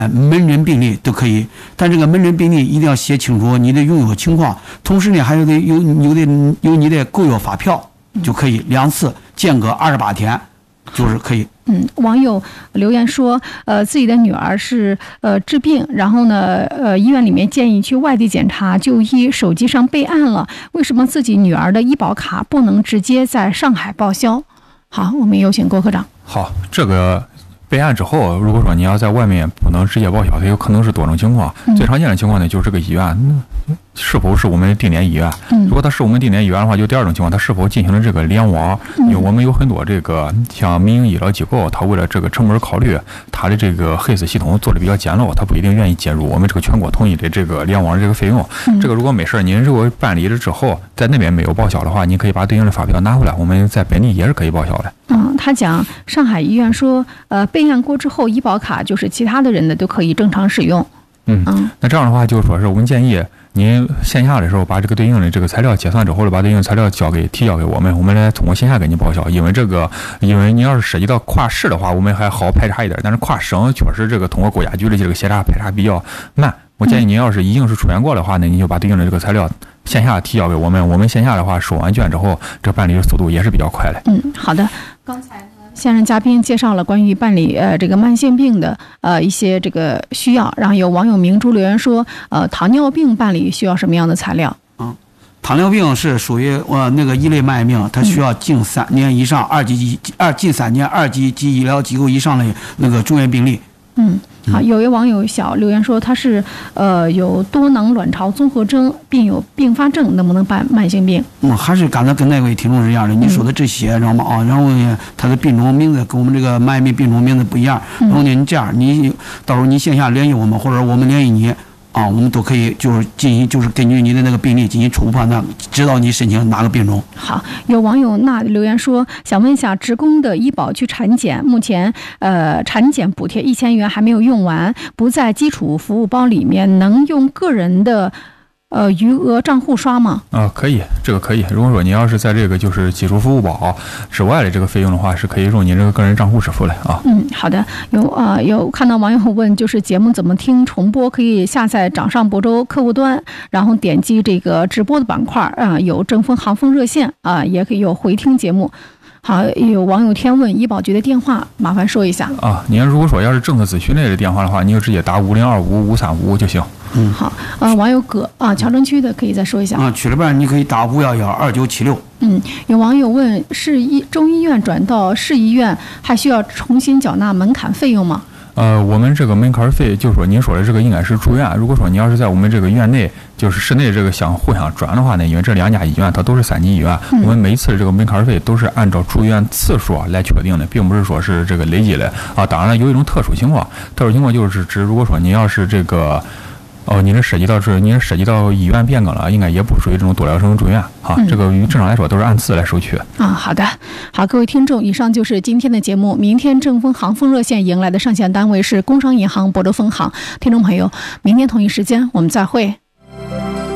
门诊病历都可以，但这个门诊病历一定要写清楚你的用药情况，同时呢还有有你的购药发票就可以，2次间隔28天就是可以。 网友留言说，自己的女儿是治病，然后呢，医院里面建议去外地检查就医，手机上备案了，为什么自己女儿的医保卡不能直接在上海报销？好，我们有请郭科长。 好，这个备案之后，如果说你要在外面不能直接报销，它有可能是多种情况。最常见的情况呢，就是这个医院是否是我们定点医院。如果它是我们定点医院的话，就第二种情况，它是否进行了这个联网。因为我们有很多这个像民营医疗机构，它为了这个成本考虑，它的这个黑色系统做的比较简陋，它不一定愿意接入我们这个全国统一的这个联网的这个费用。这个如果没事，您如果办理了之后，在那边没有报销的话，您可以把对应的发票拿回来，我们在本地也是可以报销的。 他讲上海医院说，备案过之后，医保卡就是其他的人的都可以正常使用。 那这样的话，就是说是我们建议您线下的时候把这个对应的这个材料结算之后了，把对应材料提交给我们，我们来通过线下给您报销。因为您要是涉及到跨市的话，我们还好排查一点，但是跨省确实这个通过国家局的这个协查排查比较慢。我建议您要是已经是出院过的话呢，您就把对应的这个材料线下提交给我们，我们线下的话收完卷之后，这办理的速度也是比较快的。 好的。刚才现任嘉宾介绍了关于办理这个慢性病的一些这个需要，然后有网友明珠留言说，糖尿病办理需要什么样的材料？ 糖尿病是属于那个一类慢性病，它需要近3年以上近3年2级及医疗机构以上的那个住院病历。 好，有位网友小留言说，他是有多囊卵巢综合征，并有并发症，能不能办慢性病？ 还是刚才跟那位听众是一样的，你说的这些，知道吗？然后呢，它的病种名字跟我们这个慢性病病种名字不一样。然后呢，你这样，你到时候你线下联系我们，或者我们联系你。我们都可以就是进行，就是根据你的那个病例进行初步判断，知道你申请哪个病种。 好，有网友留言说，想问一下，职工的医保去产检，目前产检补贴1000元还没有用完，不在基础服务包里面，能用个人的余额账户刷吗？ 可以，这个可以。如果说你要是在这个就是基础服务包之外的这个费用的话，是可以用你这个个人账户支付的啊。 好的。有看到网友问，就是节目怎么听重播？可以下载掌上博州客户端，然后点击这个直播的板块有正风航风热线也可以有回听节目。好，有网友添问医保局的电话，麻烦说一下您如果说要是政策咨询类的电话的话，你就直接打5025-535就行。 好，网友葛桥城区的可以再说一下区里边你可以打511-2976。 有网友问，中医院转到市医院还需要重新缴纳门槛费用吗？ 我们这个门槛费，就是说您说的这个应该是住院。如果说你要是在我们这个院内，就是市内这个互相转的话呢，因为这2家医院它都是3级医院，我们每一次的这个门槛费都是按照住院次数来确定的，并不是说是这个累积的当然了，有一种特殊情况就是指如果说您要是这个您是涉及到医院变更了，应该也不属于这种多疗生住院这个正常来说都是按次来收取。 好的。好，各位听众，以上就是今天的节目。明天正风航风热线迎来的上线单位是工商银行博州分行。听众朋友，明天同一时间我们再会。